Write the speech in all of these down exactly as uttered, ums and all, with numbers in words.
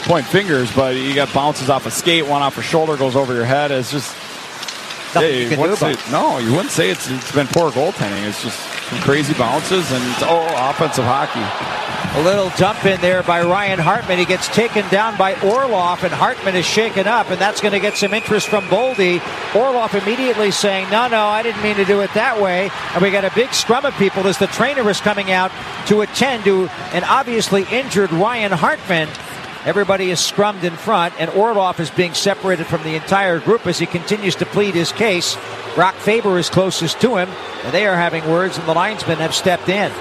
point fingers, but you got bounces off a skate, one off a shoulder, goes over your head. It's just nothing hey, you can do about it. No, you wouldn't say it's it's been poor goaltending. It's just some crazy bounces and it's, oh, offensive hockey. A little dump in there by Ryan Hartman. He gets taken down by Orlov, and Hartman is shaken up, and that's going to get some interest from Boldy. Orlov immediately saying, no, no, I didn't mean to do it that way. And we got a big scrum of people as the trainer is coming out to attend to an obviously injured Ryan Hartman. Everybody is scrummed in front, and Orlov is being separated from the entire group as he continues to plead his case. Brock Faber is closest to him, and they are having words, and the linesmen have stepped in.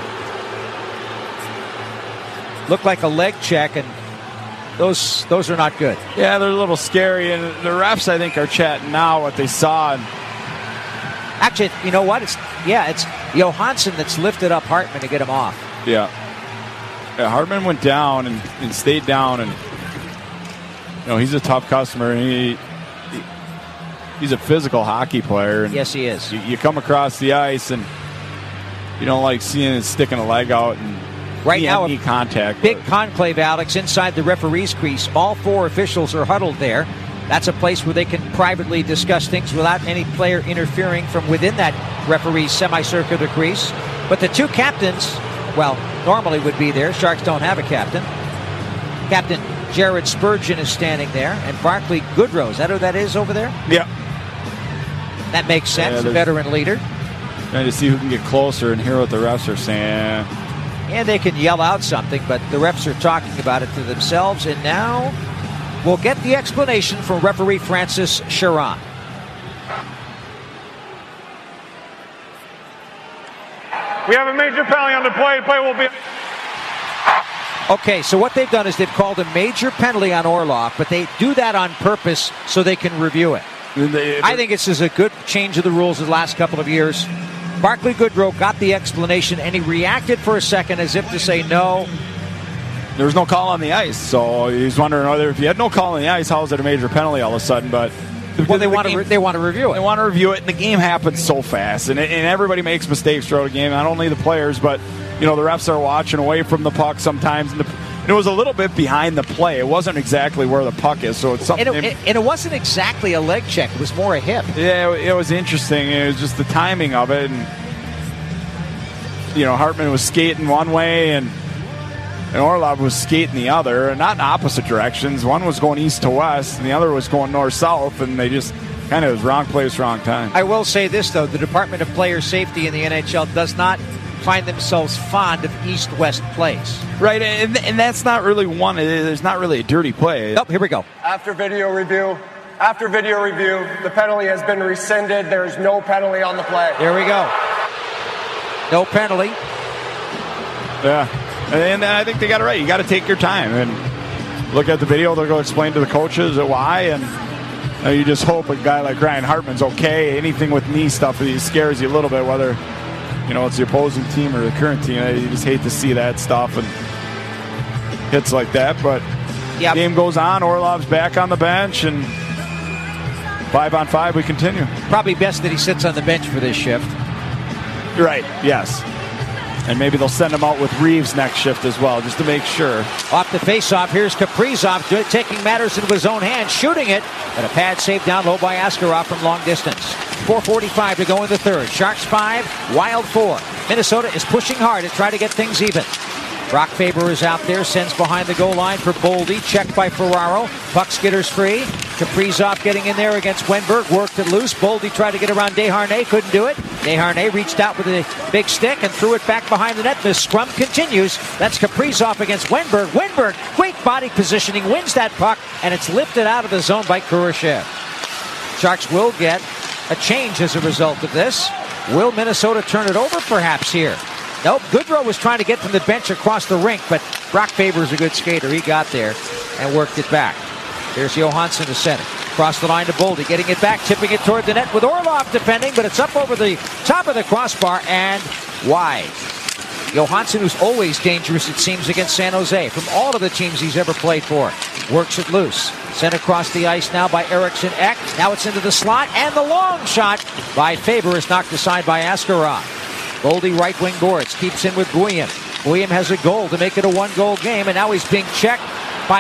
Looked like a leg check, and those those are not good. Yeah, they're a little scary, and the refs, I think, are chatting now what they saw. And actually, you know what? It's yeah, it's Johansson that's lifted up Hartman to get him off. Yeah, yeah Hartman went down and, and stayed down, and you know he's a tough customer. And he, he he's a physical hockey player. And yes, he is. You, you come across the ice, and you don't like seeing it sticking a leg out and. Right now, a contact. Big conclave, Alex, inside the referee's crease. All four officials are huddled there. That's a place where they can privately discuss things without any player interfering from within that referee's semicircular crease. But the two captains, well, normally would be there. Sharks don't have a captain. Captain Jared Spurgeon is standing there, and Barclay Goodrow. Is that who that is over there? Yeah. That makes sense. Yeah, a veteran leader. Trying to see who can get closer and hear what the refs are saying. And they can yell out something, but the refs are talking about it to themselves. And now we'll get the explanation from referee Francis Sharon. We have a major penalty on the play. Play will be... Okay, so what they've done is they've called a major penalty on Orlov, but they do that on purpose so they can review it. They, I think this is a good change of the rules the last couple of years. Barclay Goodrow got the explanation, and he reacted for a second as if to say no. There was no call on the ice, so he's wondering whether if you had no call on the ice, how is it a major penalty all of a sudden? But well, they the want game, to re- they want to review it. They want to review it, and the game happens so fast, and, and everybody makes mistakes throughout the game. Not only the players, but you know the refs are watching away from the puck sometimes, and, the, and it was a little bit behind the play. It wasn't exactly where the puck is, so it's something. And it, and it wasn't exactly a leg check; it was more a hip. Yeah, it, it was interesting. It was just the timing of it, and. You know, Hartman was skating one way and, and Orlov was skating the other, and not in opposite directions. One was going east to west and the other was going north-south, and they just kind of was wrong place, wrong time. I will say this, though. The Department of Player Safety in the N H L does not find themselves fond of east-west plays. Right, and, and that's not really one. There's not really a dirty play. Nope, here we go. After video review, after video review, the penalty has been rescinded. There is no penalty on the play. There we go. No penalty. Yeah, and I think they got it right. You got to take your time and look at the video. They'll go explain to the coaches why, and you, know, you just hope a guy like Ryan Hartman's okay. Anything with knee stuff, it scares you a little bit, whether you know it's the opposing team or the current team. You just hate to see that stuff and hits like that. But yep. Game goes on. Orlov's back on the bench, and five on five, we continue. Probably best that he sits on the bench for this shift. Right, yes. And maybe they'll send him out with Reeves next shift as well, just to make sure. Off the faceoff, here's Kaprizov taking matters into his own hands, shooting it, but a pad saved down low by Askarov from long distance. four forty-five to go in the third. Sharks five, Wild four. Minnesota is pushing hard to try to get things even. Brock Faber is out there, sends behind the goal line for Boldy. Checked by Ferraro. Puck skitters free. Kaprizov getting in there against Wenberg. Worked it loose. Boldy tried to get around Desharnais. Couldn't do it. Desharnais reached out with a big stick and threw it back behind the net. The scrum continues. That's Kaprizov against Wenberg. Wenberg, great body positioning, wins that puck, and it's lifted out of the zone by Kurashev. Sharks will get a change as a result of this. Will Minnesota turn it over perhaps here? Nope, Goodrow was trying to get from the bench across the rink, but Brock Faber's a good skater. He got there and worked it back. There's Johansson to center. Across the line to Boldy, getting it back, tipping it toward the net with Orlov defending, but it's up over the top of the crossbar and wide. Johansson, who's always dangerous, it seems, against San Jose from all of the teams he's ever played for. Works it loose. Sent across the ice now by Eriksson Ek. Now it's into the slot, and the long shot by Faber is knocked aside by Askarov. Boldy right wing boards, keeps in with Guillen. Guillen has a goal to make it a one-goal game, and now he's being checked